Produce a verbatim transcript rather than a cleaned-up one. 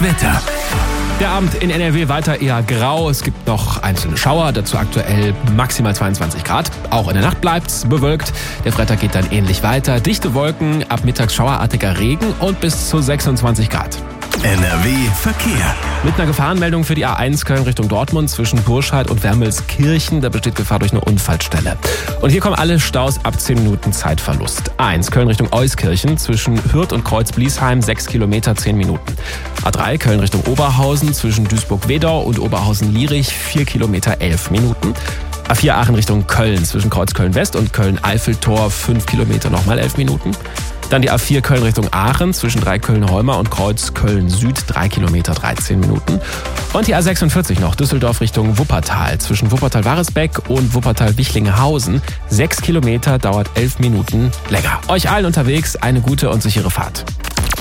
Wetter. Der Abend in N R W weiter eher grau. Es gibt noch einzelne Schauer, dazu aktuell maximal zweiundzwanzig Grad. Auch in der Nacht bleibt's bewölkt. Der Freitag geht dann ähnlich weiter. Dichte Wolken, ab mittags schauerartiger Regen und bis zu sechsundzwanzig Grad. N R W Verkehr. Mit einer Gefahrenmeldung für die A eins Köln Richtung Dortmund zwischen Burscheid und Wermelskirchen. Da besteht Gefahr durch eine Unfallstelle. Und hier kommen alle Staus ab zehn Minuten Zeitverlust. A eins Köln Richtung Euskirchen zwischen Hürth und Kreuz-Bliesheim sechs Kilometer, zehn Minuten. A drei Köln Richtung Oberhausen zwischen Duisburg-Wedau und Oberhausen-Lierich vier Kilometer, elf Minuten. A vier Aachen Richtung Köln zwischen Kreuz Köln-West und Köln-Eiffeltor fünf Kilometer, nochmal elf Minuten. Dann die A vier Köln Richtung Aachen zwischen Dreiköln-Rheuma und Kreuz Köln-Süd drei Kilometer, dreizehn Minuten. Und die A sechsundvierzig noch Düsseldorf Richtung Wuppertal zwischen Wuppertal-Waresbeck und Wuppertal-Wichlinghausen sechs Kilometer, dauert elf Minuten länger. Euch allen unterwegs eine gute und sichere Fahrt.